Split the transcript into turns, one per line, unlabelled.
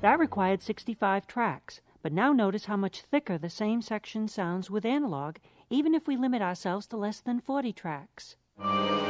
That required 65 tracks, but now notice how much thicker the same section sounds with analog, even if we limit ourselves to less than 40 tracks.